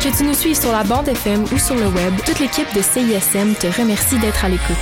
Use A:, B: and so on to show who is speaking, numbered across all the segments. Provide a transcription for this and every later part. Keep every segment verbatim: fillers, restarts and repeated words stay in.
A: Que tu nous suives sur la bande F M ou sur le web, toute l'équipe de C I S M te remercie d'être à l'écoute.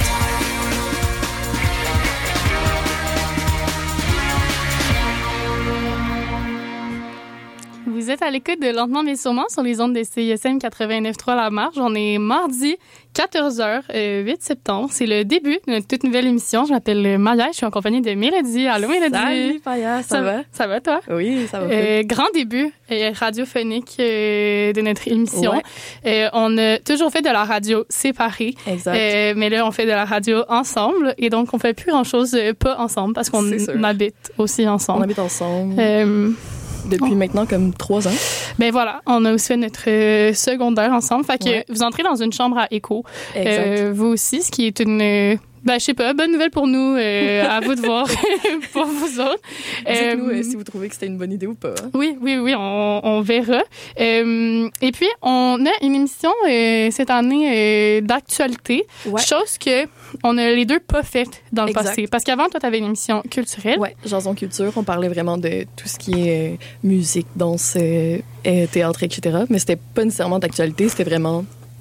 B: Vous êtes à l'écoute de Lentement mais sûrement sur les ondes de C I S M quatre-vingt-neuf trois La Marge. On est mardi quatorze heures, euh, huit septembre. C'est le début de notre toute nouvelle émission. Je m'appelle Maya, je suis en compagnie de Mélodie. Allô Mélodie.
C: Salut Maya, ça, ça va?
B: Ça va toi?
C: Oui, ça va.
B: Euh, grand début euh, radiophonique euh, de notre émission. Ouais. Euh, on a toujours fait de la radio séparée.
C: Exact.
B: Euh, mais là, on fait de la radio ensemble et donc on fait plus grand-chose euh, pas ensemble parce qu'on habite aussi ensemble.
C: On habite ensemble.
B: Euh,
C: Depuis oh. maintenant comme trois ans.
B: Ben voilà, on a aussi fait notre euh, secondaire ensemble. Fait que ouais. Vous entrez dans une chambre à écho.
C: Exact.
B: Euh, vous aussi, ce qui est une... Euh, ben, je sais pas, bonne nouvelle pour nous. Euh, à vous de voir pour vous autres.
C: Dites-nous euh, si vous trouvez que c'était une bonne idée ou pas. Hein?
B: Oui, oui, oui, on, on verra. Euh, et puis, on a une émission euh, cette année euh, d'actualité. Ouais. Chose que on a les deux pas faites dans le exact. Passé. Parce qu'avant, toi, tu avais une émission culturelle.
C: Oui, Jason Culture. On parlait vraiment de tout ce qui est euh, musique, danse, euh, théâtre, et cetera. Mais c'était pas nécessairement d'actualité, c'était vraiment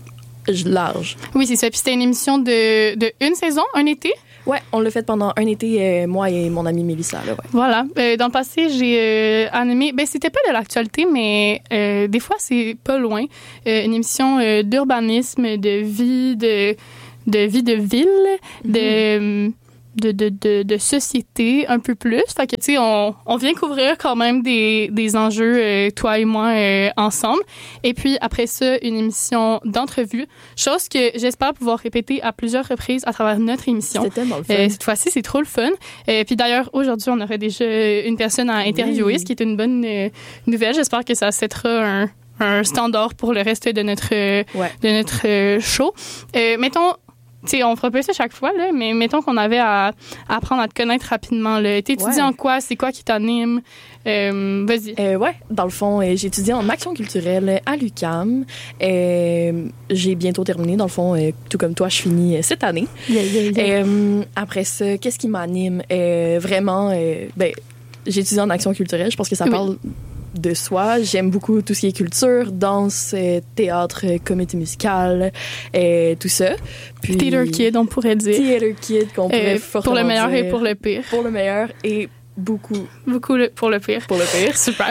C: large.
B: Oui, c'est ça. Puis c'était une émission de, de une saison, un été?
C: Ouais, on l'a fait pendant un été, euh, moi et mon amie Mélissa. Là, ouais.
B: Voilà. Euh, dans le passé, j'ai euh, animé... Ben, c'était pas de l'actualité, mais euh, des fois, c'est pas loin. Euh, une émission euh, d'urbanisme, de vie, de, de vie de ville, mm-hmm. de... De, de, de, de société un peu plus. Fait que, tu sais, on, on vient couvrir quand même des, des enjeux, euh, toi et moi, euh, ensemble. Et puis, après ça, une émission d'entrevue. Chose que j'espère pouvoir répéter à plusieurs reprises à travers notre émission.
C: C'était tellement le fun.
B: Euh, cette fois-ci, c'est trop le fun. Et puis, d'ailleurs, aujourd'hui, on aurait déjà une personne à interviewer, oui. Ce qui est une bonne euh, nouvelle. J'espère que ça settera un, un standard pour le reste de notre, euh,
C: ouais.
B: de notre euh, show. Euh, mettons, tu sais, on fera pas ça chaque fois, là, mais mettons qu'on avait à, à apprendre à te connaître rapidement. T'étudies ouais. en quoi? C'est quoi qui t'anime? Euh, vas-y.
C: Euh, ouais, dans le fond, euh, j'ai étudié en action culturelle à l'U Q A M. Euh, j'ai bientôt terminé, dans le fond, euh, tout comme toi, je finis euh, cette année.
B: Yeah, yeah, yeah.
C: Euh, après ça, qu'est-ce qui m'anime? Euh, vraiment, euh, ben, j'ai étudié en action culturelle. Je pense que ça oui. parle de soi. J'aime beaucoup tout ce qui est culture, danse, euh, théâtre, euh, comédie musicale, euh, tout ça.
B: Puis, Theater Kid, on pourrait dire.
C: Theater Kid, qu'on pourrait euh, fortement
B: pour le meilleur
C: dire.
B: Et pour le pire.
C: Pour le meilleur et beaucoup.
B: Beaucoup le, pour le pire.
C: Pour le pire.
B: Super.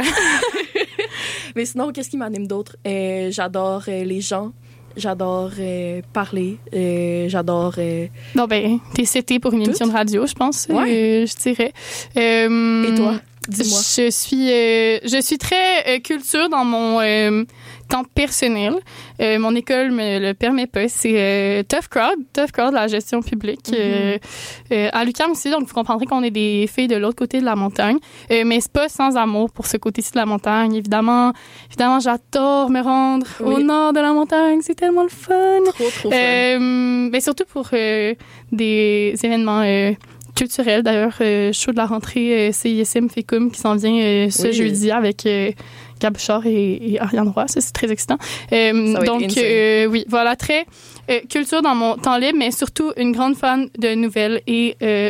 C: Mais sinon, qu'est-ce qui m'anime d'autre? Euh, j'adore euh, les gens. J'adore euh, parler. Euh, j'adore... Euh,
B: non, ben, t'es cité pour une tout? émission de radio, je pense.
C: Ouais.
B: Euh, je dirais. Euh,
C: et toi? Dis-moi.
B: Je suis, euh, je suis très euh, culture dans mon euh, temps personnel. Euh, mon école me le permet pas. C'est euh, Tough Crowd, Tough Crowd, la gestion publique. Mm-hmm. euh, euh, à l'U Q A M aussi, donc vous comprendrez qu'on est des filles de l'autre côté de la montagne. Euh, mais c'est pas sans amour pour ce côté-ci de la montagne. Évidemment, évidemment, j'adore me rendre oui. au nord de la montagne. C'est tellement le fun.
C: Trop, trop fun.
B: Euh, mais surtout pour euh, des événements... Euh, culturel. D'ailleurs, euh, show de la rentrée euh, C I S M F E C U M qui s'en vient euh, ce oui. jeudi avec euh, Gab Bouchard et, et Ariane Roy. Ça, c'est très excitant. Euh, donc, euh, oui, voilà, très euh, culture dans mon temps libre, mais surtout une grande fan de nouvelles et euh,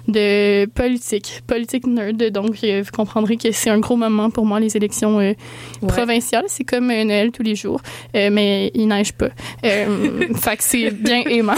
B: de politique. Politique nerd. Donc, euh, vous comprendrez que c'est un gros moment pour moi, les élections euh, ouais. provinciales. C'est comme euh, Noël tous les jours, euh, mais il neige pas. Euh, fait que c'est bien aimant.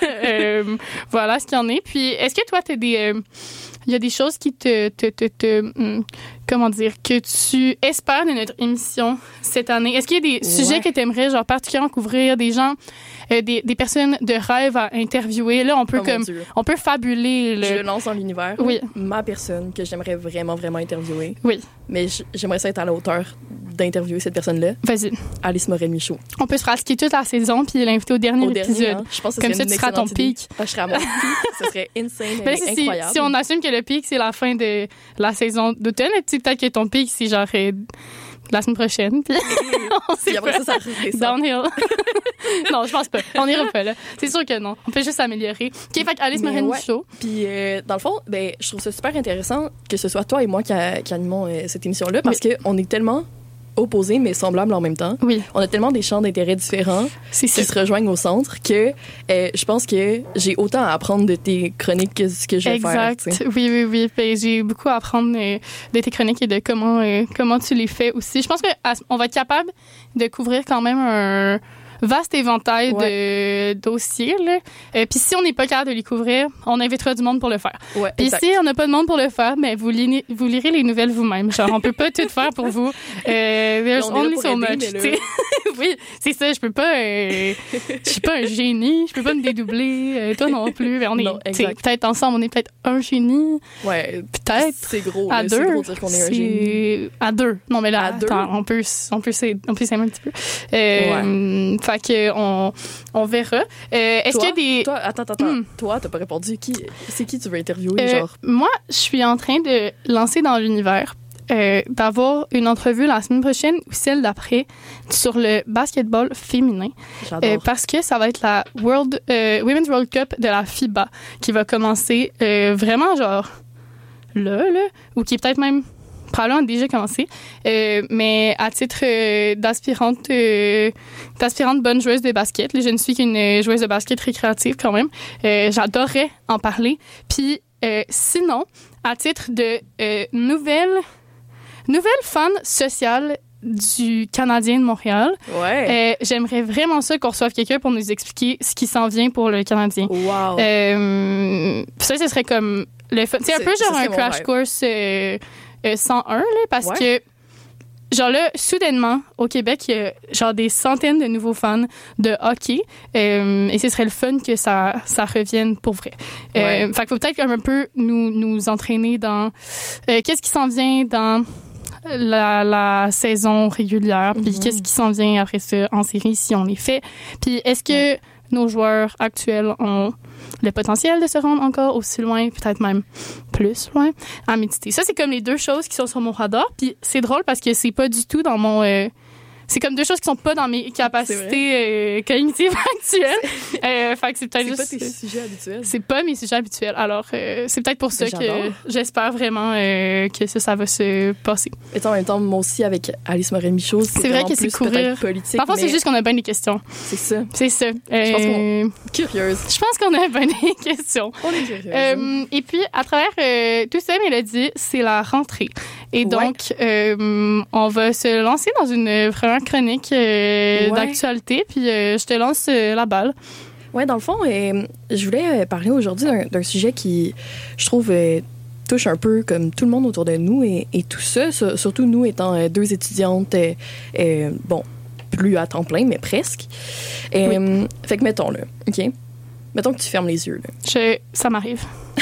B: euh, voilà ce qu'il y en est. Puis, est-ce que toi, t'as des... Euh, il y a des choses qui te, te, te, te hum, comment dire, que tu espères de notre émission cette année. Est-ce qu'il y a des ouais. sujets que tu aimerais, genre, particulièrement couvrir, des gens, euh, des, des personnes de rêve à interviewer? Là, on peut
C: oh
B: comme, on peut fabuler. Le...
C: Je lance dans l'univers.
B: Oui.
C: Ma personne que j'aimerais vraiment, vraiment interviewer.
B: Oui.
C: Mais j'aimerais ça être à la hauteur d'interviewer cette personne-là.
B: Vas-y.
C: Alice Morel-Michaud.
B: On peut se pratiquer toute la saison puis l'inviter au dernier
C: au
B: épisode.
C: Dernier, hein? Je pense que
B: comme ça,
C: tu
B: seras à ton pic.
C: Ah, je serai à mon pic. Ce serait insane et
B: ben, si,
C: incroyable.
B: Si on assume que le pic, c'est la fin de la saison d'automne, peut-être que ton pic, c'est genre euh, la semaine prochaine. Puis on sait
C: puis après
B: pas.
C: ça, ça redescend.
B: Downhill. Non, je pense pas. On ira pas, là. C'est sûr que non. On peut juste s'améliorer. OK, fait Alice Morel-Michaud.
C: Ouais. Puis, euh, dans le fond, ben, je trouve ça super intéressant que ce soit toi et moi qui, a, qui animons euh, cette émission-là parce oui. qu'on est tellement opposés, mais semblables en même temps.
B: Oui.
C: On a tellement des champs d'intérêt différents
B: C'est
C: qui
B: ça.
C: se rejoignent au centre que euh, je pense que j'ai autant à apprendre de tes chroniques que ce que je vais
B: Exact.
C: faire. Exact.
B: Oui, oui, oui. Puis j'ai beaucoup à apprendre euh, de tes chroniques et de comment, euh, comment tu les fais aussi. Je pense qu'on va être capable de couvrir quand même un vaste éventail ouais. de dossiers. Là. Euh, Puis si on n'est pas capable de les couvrir, on invitera du monde pour le faire.
C: Ouais,
B: Puis si on n'a pas de monde pour le faire, mais vous, li- vous lirez les nouvelles vous-même. Genre, on peut pas tout faire pour vous. Euh, there's only so much. Oui, c'est ça. Je peux pas... Euh, je suis pas un génie. Je peux pas me dédoubler. Euh, toi non plus. Mais on est peut-être ensemble. On est peut-être un génie.
C: Ouais.
B: Peut-être.
C: C'est gros.
B: À
C: là,
B: deux.
C: C'est gros dire qu'on est un génie.
B: À deux. Non, mais là,
C: à
B: attends,
C: deux.
B: on peut, on peut, on peut s'aimer un petit peu. Euh, ouais. Fait que on, on verra. Euh, est-ce
C: toi,
B: qu'il y a des...
C: Toi, attends, attends. Hmm. Toi, t'as pas répondu. Qui, c'est qui tu veux interviewer,
B: euh,
C: genre?
B: Moi, je suis en train de lancer dans l'univers, euh, d'avoir une entrevue la semaine prochaine ou celle d'après sur le basketball féminin.
C: J'adore.
B: Euh, parce que ça va être la World, euh, Women's World Cup de la FIBA qui va commencer euh, vraiment genre là, là, ou qui est peut-être même probablement déjà commencé, euh, mais à titre euh, d'aspirante, euh, d'aspirante bonne joueuse de basket, là, je ne suis qu'une joueuse de basket récréative quand même, euh, j'adorerais en parler. Puis euh, sinon, à titre de euh, nouvelle, nouvelle fan sociale du Canadien de Montréal,
C: ouais.
B: euh, j'aimerais vraiment ça qu'on reçoive quelqu'un pour nous expliquer ce qui s'en vient pour le Canadien.
C: Wow.
B: Euh, ça, ce serait comme le fun. C'est un peu genre un crash course euh, euh, cent un, là, parce ouais. que genre là, soudainement, au Québec, il y a genre des centaines de nouveaux fans de hockey euh, et ce serait le fun que ça, ça revienne pour vrai. Ouais. Euh, fait qu'il faut peut-être un peu nous, nous entraîner dans euh, qu'est-ce qui s'en vient dans la, la saison régulière, puis mm-hmm. qu'est-ce qui s'en vient après ça en série si on les fait. Puis est-ce que ouais. nos joueurs actuels ont le potentiel de se rendre encore aussi loin, peut-être même plus loin, à méditer. Ça, c'est comme les deux choses qui sont sur mon radar. Puis c'est drôle parce que c'est pas du tout dans mon... Euh, c'est comme deux choses qui sont pas dans mes capacités euh, cognitives actuelles. Euh, fait que c'est peut-être
C: c'est
B: juste...
C: pas tes sujets habituels.
B: C'est pas mes sujets habituels. Alors, euh, c'est peut-être pour ça que j'espère vraiment euh, que ça, ça va se passer.
C: Et en même temps, moi aussi, avec Alice Morin-Michaud, c'est,
B: c'est vrai que c'est courir
C: politique.
B: Parfois,
C: mais...
B: c'est juste qu'on a bien des questions.
C: C'est ça.
B: C'est ça. Euh,
C: je pense qu'on... Curieuse.
B: Je pense qu'on a bien des questions.
C: On est curieuse.
B: Euh, et puis, à travers euh, tout ça, Mélodie, c'est la rentrée. Et donc, ouais. euh, on va se lancer dans une vraiment chronique euh, ouais. d'actualité, puis euh, je te lance euh, la balle.
C: Oui, dans le fond, euh, je voulais parler aujourd'hui d'un, d'un sujet qui, je trouve, euh, touche un peu comme tout le monde autour de nous et, et tout ça, so, surtout nous étant euh, deux étudiantes, euh, euh, bon, plus à temps plein, mais presque. Euh, oui. Fait que mettons-le, OK? Mettons que tu fermes les yeux. Là.
B: Je, ça m'arrive.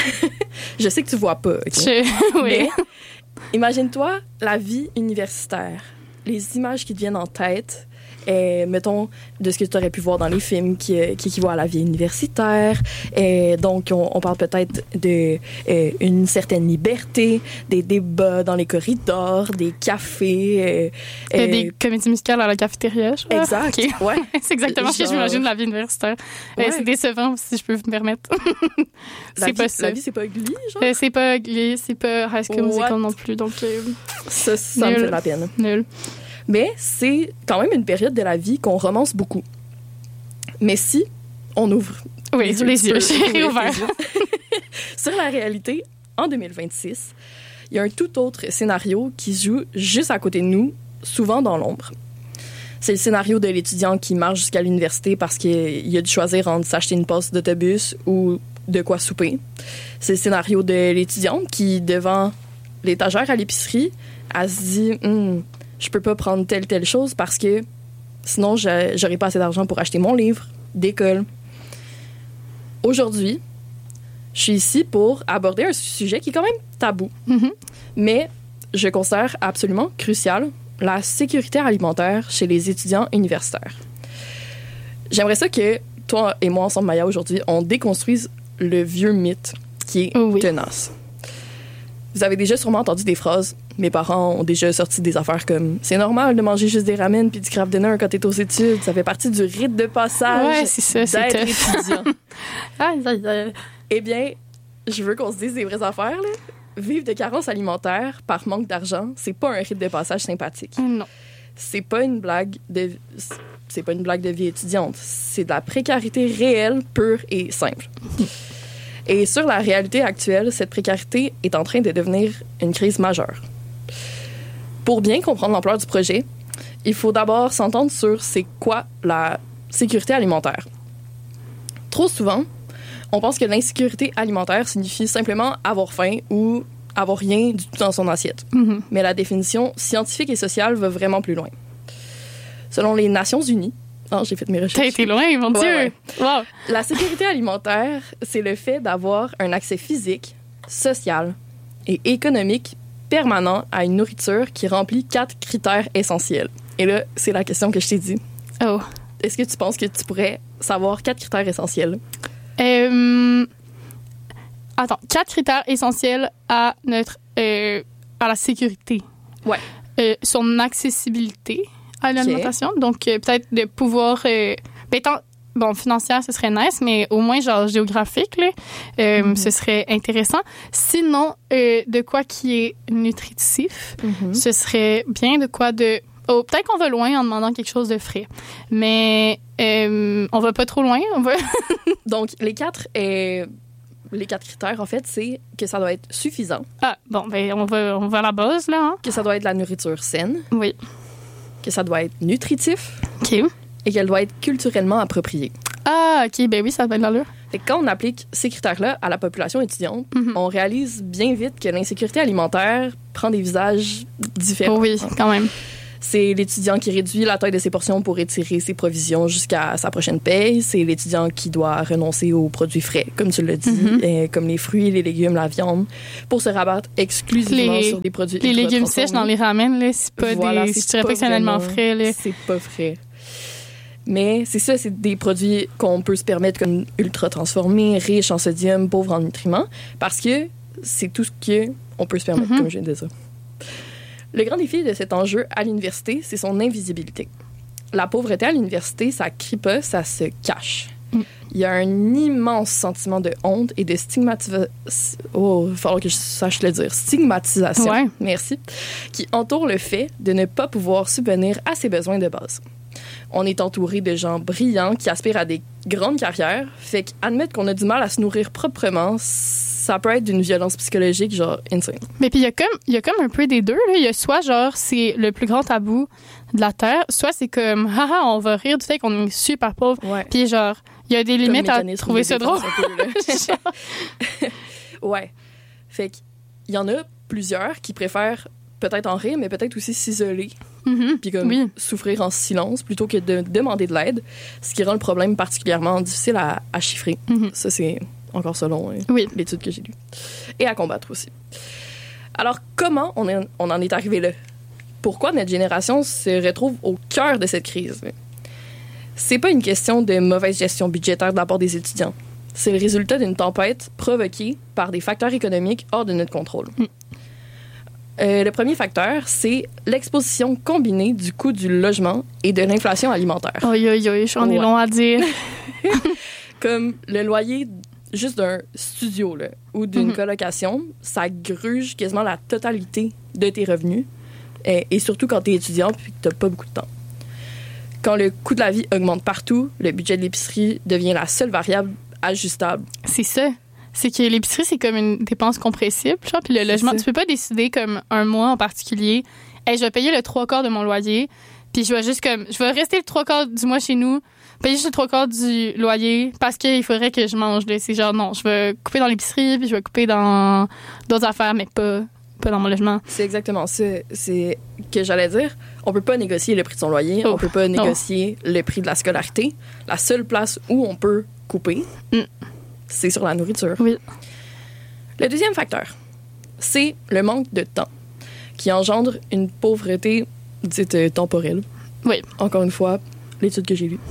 C: Je sais que tu vois pas, OK?
B: Je, oui.
C: Mais, imagine-toi la vie universitaire, les images qui te viennent en tête, et, mettons, de ce que tu aurais pu voir dans les films qui, qui équivaut à la vie universitaire. Et donc, on, on parle peut-être d'une euh, certaine liberté, des débats dans les corridors, des cafés.
B: Euh, et des comédies musicales à la cafétéria. Je
C: exact. Okay. Ouais.
B: C'est exactement Genre... ce que j'imagine de la vie universitaire. Ouais. Euh, c'est décevant, si je peux me permettre.
C: c'est vie, pas ça. La vie, c'est pas Glee, genre?
B: Euh, c'est pas Glee, c'est pas High School Musical non plus. Donc, euh,
C: ça, ça me fait de la peine.
B: Nul.
C: Mais c'est quand même une période de la vie qu'on romance beaucoup. Mais si on ouvre
B: oui, les yeux, les yeux j'ai réouvert.
C: Sur la réalité, en deux mille vingt-six, il y a un tout autre scénario qui se joue juste à côté de nous, souvent dans l'ombre. C'est le scénario de l'étudiant qui marche jusqu'à l'université parce qu'il a dû choisir entre s'acheter une passe d'autobus ou de quoi souper. C'est le scénario de l'étudiante qui, devant l'étagère à l'épicerie, elle se dit hm, « je peux pas prendre telle telle chose parce que sinon j'aurais pas assez d'argent pour acheter mon livre d'école. » Aujourd'hui, je suis ici pour aborder un sujet qui est quand même tabou,
B: mm-hmm.
C: mais je considère absolument crucial, la sécurité alimentaire chez les étudiants universitaires. J'aimerais ça que toi et moi ensemble, Maya, aujourd'hui, on déconstruise le vieux mythe qui est oui. tenace. Vous avez déjà sûrement entendu des phrases. Mes parents ont déjà sorti des affaires comme « c'est normal de manger juste des ramen puis du craft dinner quand t'es aux études. Ça fait partie du rite de passage
B: ouais, c'est ça,
C: d'être
B: c'est
C: étudiant. » Eh bien, je veux qu'on se dise des vraies affaires. Là. Vivre de carence alimentaire par manque d'argent, c'est pas un rite de passage sympathique.
B: Non.
C: c'est pas une blague de c'est pas une blague de vie étudiante, c'est de la précarité réelle, pure et simple. Et sur la réalité actuelle, cette précarité est en train de devenir une crise majeure. Pour bien comprendre l'ampleur du projet, il faut d'abord s'entendre sur c'est quoi la sécurité alimentaire. Trop souvent, on pense que l'insécurité alimentaire signifie simplement avoir faim ou avoir rien du tout dans son assiette.
B: Mm-hmm.
C: Mais la définition scientifique et sociale va vraiment plus loin. Selon les Nations Unies, oh, j'ai fait mes recherches.
B: T'as été loin, mon Dieu!
C: Ouais, ouais.
B: Wow.
C: La sécurité alimentaire, c'est le fait d'avoir un accès physique, social et économique permanent à une nourriture qui remplit quatre critères essentiels. Et là, c'est la question que je t'ai dit.
B: Oh.
C: Est-ce que tu penses que tu pourrais savoir quatre critères essentiels?
B: Euh... Attends, quatre critères essentiels à notre euh, à la sécurité.
C: Ouais.
B: Euh, son accessibilité à l'alimentation. Okay. Donc, euh, peut-être de pouvoir... Euh, ben, tant, bon, financière, ce serait nice, mais au moins, genre, géographique, là, euh, mm-hmm. ce serait intéressant. Sinon, euh, de quoi qui est nutritif, mm-hmm. ce serait bien de quoi de... Oh, peut-être qu'on va loin en demandant quelque chose de frais, mais euh, on va pas trop loin. On va...
C: Donc, les quatre... Euh... Les quatre critères, en fait, c'est que ça doit être suffisant.
B: Ah, bon, ben on va, on va à la base, là. Hein?
C: Que ça doit être de la nourriture saine.
B: Oui.
C: Que ça doit être nutritif.
B: OK.
C: Et qu'elle doit être culturellement appropriée.
B: Ah, OK, ben oui, ça va être l'allure.
C: Et quand on applique ces critères-là à la population étudiante, mm-hmm. on réalise bien vite que l'insécurité alimentaire prend des visages différents.
B: Oh oui, quand même.
C: C'est l'étudiant qui réduit la taille de ses portions pour étirer ses provisions jusqu'à sa prochaine paye. C'est l'étudiant qui doit renoncer aux produits frais, comme tu l'as dit, mm-hmm. et comme les fruits, les légumes, la viande, pour se rabattre exclusivement
B: les,
C: sur des produits
B: Les légumes sèches dans les ramen, là, c'est pas voilà, des... Je dirais pas que c'est un aliment frais. Là.
C: C'est pas frais. Mais c'est ça, c'est des produits qu'on peut se permettre comme ultra transformés, riches en sodium, pauvres en nutriments, parce que c'est tout ce qu'on peut se permettre, mm-hmm. comme je viens de dire. Le grand défi de cet enjeu à l'université, c'est son invisibilité. La pauvreté à l'université, ça crie pas, ça se cache. Mm. Il y a un immense sentiment de honte et de stigmatisation. Oh, il va falloir que je sache le dire. Stigmatisation.
B: Ouais.
C: Merci. Qui entoure le fait de ne pas pouvoir subvenir à ses besoins de base. On est entouré de gens brillants qui aspirent à des grandes carrières. Fait qu'admettre qu'on a du mal à se nourrir proprement, ça peut être d'une violence psychologique, genre, insane.
B: Mais puis il y a comme, il y a comme un peu des deux, là. Il y a soit, genre, c'est le plus grand tabou de la Terre, soit c'est comme, haha, on va rire du fait qu'on est super pauvre.
C: Ouais.
B: Puis genre, il y a des limites à trouver ça drôle.
C: Peu, ouais. Fait qu'il y en a plusieurs qui préfèrent peut-être en rire, mais peut-être aussi s'isoler.
B: Mm-hmm.
C: Puis comme
B: oui.
C: souffrir en silence plutôt que de demander de l'aide, ce qui rend le problème particulièrement difficile à, à chiffrer.
B: Mm-hmm.
C: Ça, c'est encore selon hein,
B: oui.
C: l'étude que j'ai lue. Et à combattre aussi. Alors, comment on, est, on en est arrivé là? Pourquoi notre génération se retrouve au cœur de cette crise? C'est pas une question de mauvaise gestion budgétaire de la part des étudiants. C'est le résultat d'une tempête provoquée par des facteurs économiques hors de notre contrôle. Mm. Euh, le premier facteur, c'est l'exposition combinée du coût du logement et de l'inflation alimentaire.
B: Aïe, aïe, aïe, j'en ai ouais. long à dire.
C: Comme le loyer juste d'un studio là, ou d'une mm-hmm. colocation, ça gruge quasiment la totalité de tes revenus, et, et surtout quand tu es étudiant et que tu n'as pas beaucoup de temps. Quand le coût de la vie augmente partout, le budget de l'épicerie devient la seule variable ajustable.
B: C'est ça. C'est que l'épicerie, c'est comme une dépense compressible, genre, puis le logement, tu peux pas décider comme un mois en particulier, hey, je vais payer le trois quarts de mon loyer, puis je vais juste comme, je vais rester le trois quarts du mois chez nous, payer juste le trois quarts du loyer, parce qu'il faudrait que je mange, là. C'est genre, non, je vais couper dans l'épicerie, puis je vais couper dans d'autres affaires, mais pas, pas dans mon logement.
C: C'est exactement ça. C'est que j'allais dire, on peut pas négocier le prix de son loyer, oh, on peut pas négocier non. le prix de la scolarité. La seule place où on peut couper, mm. c'est sur la nourriture.
B: Oui.
C: Le deuxième facteur, c'est le manque de temps qui engendre une pauvreté dite euh, temporelle.
B: Oui.
C: Encore une fois, l'étude que j'ai lue.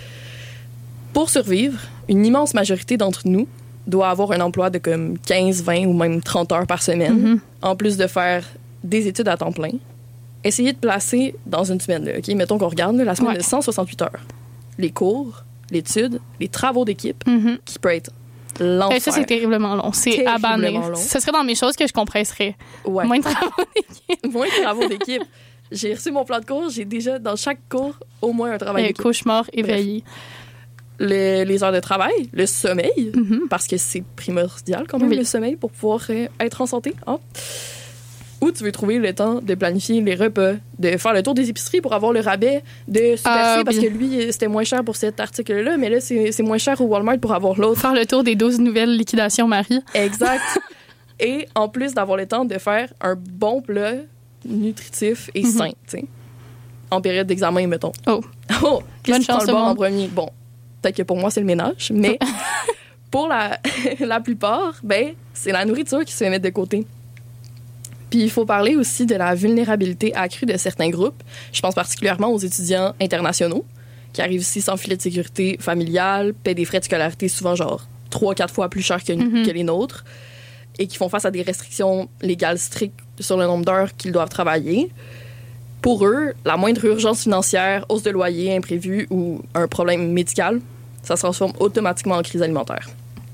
C: Pour survivre, une immense majorité d'entre nous doit avoir un emploi de comme quinze, vingt ou même trente heures par semaine, mm-hmm. en plus de faire des études à temps plein. Essayez de placer dans une semaine, là, OK? Mettons qu'on regarde là, la semaine ouais. de cent soixante-huit heures. Les cours, l'étude, les travaux d'équipe, mm-hmm. qui peut être l'enfer.
B: Et ça, c'est terriblement long. C'est à bannir. Ce serait dans mes choses que je compresserais.
C: Ouais.
B: Moins de travaux d'équipe.
C: Moins de travaux d'équipe. j'ai reçu mon plan de cours, j'ai déjà, dans chaque cours, au moins un travail
B: Euh,
C: d'équipe.
B: cauchemar éveillé.
C: Le- les heures de travail, le sommeil,
B: Mhm.
C: parce que c'est primordial quand même,
B: Oui.
C: le sommeil, pour pouvoir euh, être en santé. Hein? Où tu veux trouver le temps de planifier les repas, de faire le tour des épiceries pour avoir le rabais de Super
B: Ah,
C: C, parce
B: oui.
C: que lui, c'était moins cher pour cet article-là, mais là, c'est c'est moins cher au Walmart pour avoir l'autre.
B: Faire le tour des douze nouvelles liquidations Marie.
C: Exact. Et en plus d'avoir le temps de faire un bon plat nutritif et
B: Mhm.
C: sain, tu sais. En période d'examen, mettons.
B: Oh.
C: Oh, qu'est-ce
B: Bonne
C: que tu prends
B: chance,
C: le
B: tout le
C: bord en
B: monde.
C: premier? Bon, peut-être que pour moi, c'est le ménage, mais pour la, la plupart, ben, c'est la nourriture qui se fait mettre de côté. Puis il faut parler aussi de la vulnérabilité accrue de certains groupes. Je pense particulièrement aux étudiants internationaux qui arrivent ici sans filet de sécurité familiale, paient des frais de scolarité souvent genre trois, quatre fois plus chers que,
B: Mhm.
C: que les nôtres et qui font face à des restrictions légales strictes sur le nombre d'heures qu'ils doivent travailler. Pour eux, la moindre urgence financière, hausse de loyer imprévue ou un problème médical, ça se transforme automatiquement en crise alimentaire.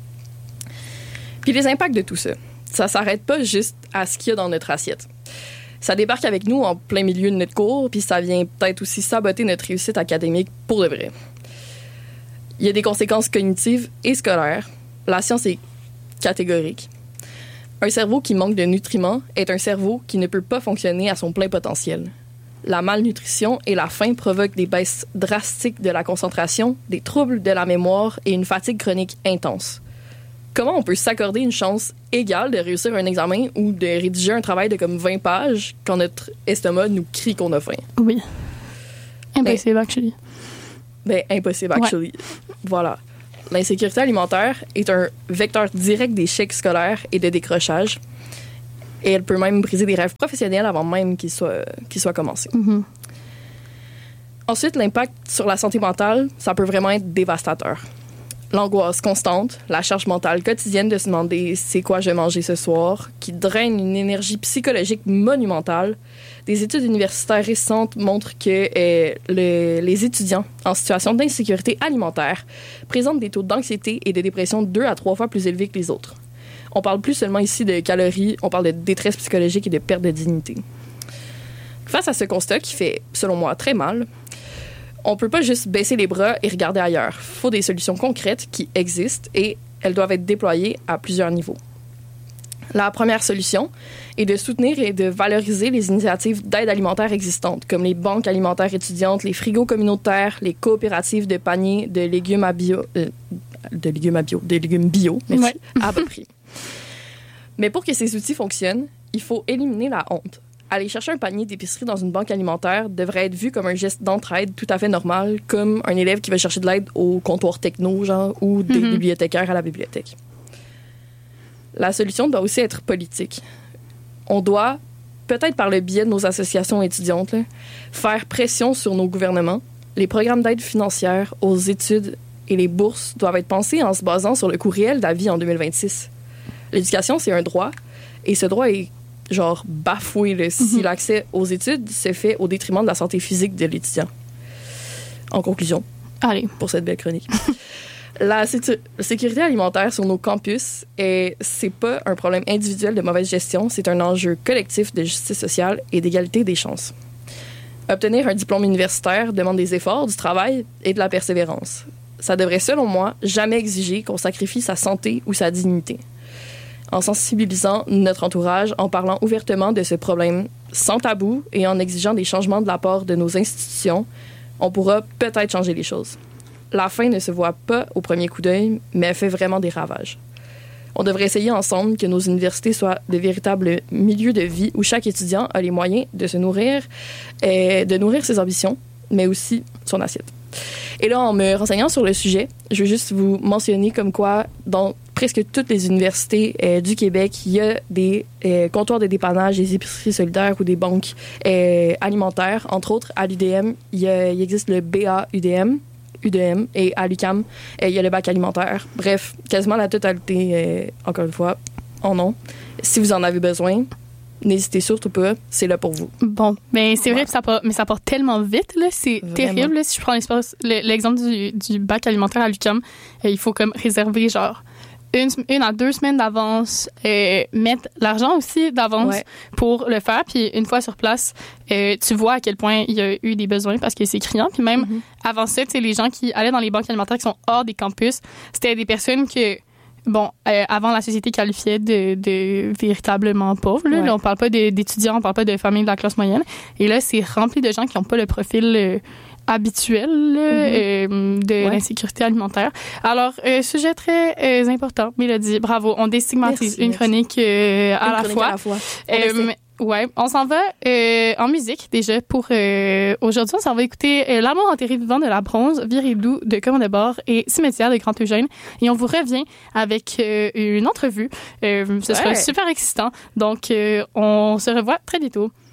C: Puis les impacts de tout ça, ça s'arrête pas juste à ce qu'il y a dans notre assiette. Ça débarque avec nous en plein milieu de notre cours, puis ça vient peut-être aussi saboter notre réussite académique pour de vrai. Il y a des conséquences cognitives et scolaires. La science est catégorique. Un cerveau qui manque de nutriments est un cerveau qui ne peut pas fonctionner à son plein potentiel. La malnutrition et la faim provoquent des baisses drastiques de la concentration, des troubles de la mémoire et une fatigue chronique intense. Comment on peut s'accorder une chance égale de réussir un examen ou de rédiger un travail de comme vingt pages quand notre estomac nous crie qu'on a faim?
B: Oui. Impossible, actually.
C: Ben, impossible, actually. Voilà. L'insécurité alimentaire est un vecteur direct d'échecs scolaires et de décrochage. Et elle peut même briser des rêves professionnels avant même qu'ils soient, qu'ils soient commencés.
B: Mhm.
C: Ensuite, l'impact sur la santé mentale, ça peut vraiment être dévastateur. L'angoisse constante, la charge mentale quotidienne de se demander c'est quoi je vais manger ce soir, qui draine une énergie psychologique monumentale. Des études universitaires récentes montrent que euh, le- les étudiants en situation d'insécurité alimentaire présentent des taux d'anxiété et de dépression deux à trois fois plus élevés que les autres. On parle plus seulement ici de calories, on parle de détresse psychologique et de perte de dignité. Face à ce constat qui fait, selon moi, très mal, on peut pas juste baisser les bras et regarder ailleurs. Il faut des solutions concrètes qui existent et elles doivent être déployées à plusieurs niveaux. La première solution est de soutenir et de valoriser les initiatives d'aide alimentaire existantes, comme les banques alimentaires étudiantes, les frigos communautaires, les coopératives de paniers de légumes à bio, euh, de légumes à bio, de légumes bio, merci,
B: Ouais.
C: à bas prix. Mais pour que ces outils fonctionnent, il faut éliminer la honte. Aller chercher un panier d'épicerie dans une banque alimentaire devrait être vu comme un geste d'entraide tout à fait normal, comme un élève qui va chercher de l'aide au comptoir techno, genre, ou des
B: Mhm.
C: bibliothécaires à la bibliothèque. La solution doit aussi être politique. On doit, peut-être par le biais de nos associations étudiantes, là, faire pression sur nos gouvernements. Les programmes d'aide financière aux études et les bourses doivent être pensés en se basant sur le coût réel de la vie en deux mille vingt-six. L'éducation, c'est un droit, et ce droit est genre bafoué là, si
B: Mhm.
C: l'accès aux études se fait au détriment de la santé physique de l'étudiant. En conclusion,
B: Allez.
C: pour cette belle chronique. La sécu- sécurité alimentaire sur nos campus, est, c'est pas un problème individuel de mauvaise gestion, c'est un enjeu collectif de justice sociale et d'égalité des chances. Obtenir un diplôme universitaire demande des efforts, du travail et de la persévérance. Ça devrait, selon moi, jamais exiger qu'on sacrifie sa santé ou sa dignité. En sensibilisant notre entourage, en parlant ouvertement de ce problème sans tabou et en exigeant des changements de la part de nos institutions, on pourra peut-être changer les choses. La faim ne se voit pas au premier coup d'œil, mais elle fait vraiment des ravages. On devrait essayer ensemble que nos universités soient de véritables milieux de vie où chaque étudiant a les moyens de se nourrir, et de nourrir ses ambitions, mais aussi son assiette. Et là, en me renseignant sur le sujet, je veux juste vous mentionner comme quoi, dans presque toutes les universités euh, du Québec, il y a des euh, comptoirs de dépannage, des épiceries solidaires ou des banques euh, alimentaires. Entre autres, à l'U D M, il, y a, il existe le B A U D M, U D M, et à l'U Q A M, euh, il y a le bac alimentaire. Bref, quasiment la totalité, euh, encore une fois, en ont. Si vous en avez besoin, n'hésitez surtout pas, c'est là pour vous.
B: Bon, mais c'est vrai
C: Ouais.
B: que ça part, mais ça part tellement vite, là. C'est
C: Vraiment.
B: terrible, là. Si je prends l'espace- le- l'exemple du, du bac alimentaire à l'U Q A M, euh, il faut comme réserver, genre, une, une à deux semaines d'avance, euh, mettre l'argent aussi d'avance
C: Ouais.
B: pour le faire. Puis une fois sur place, euh, tu vois à quel point il y a eu des besoins parce que c'est criant. Puis même
C: Mm-hmm.
B: avant ça, tu sais, les gens qui allaient dans les banques alimentaires qui sont hors des campus, c'était des personnes que, bon, euh, avant la société qualifiait de, de véritablement pauvres. Là,
C: Ouais.
B: Là, on parle pas de- d'étudiants, on parle pas de familles de la classe moyenne. Et là, c'est rempli de gens qui n'ont pas le profil euh, habituel là, euh, de
C: Ouais.
B: l'insécurité alimentaire. Alors, euh, sujet très euh, important, Mélodie. Bravo. On déstigmatise
C: Merci,
B: une
C: merci.
B: chronique euh, à
C: Une
B: la
C: chronique
B: fois.
C: à la fois. On
B: Euh,
C: essaie.
B: ouais, on s'en va euh, en musique déjà pour euh, aujourd'hui. On s'en va écouter euh, L'amour enterré vivant de la bronze, Viridou de Commande de bord et Cimetière de Grand Eugène. Et on vous revient avec euh, une entrevue. Euh, ce sera
C: Ouais.
B: super excitant. Donc, euh, on se revoit très bientôt.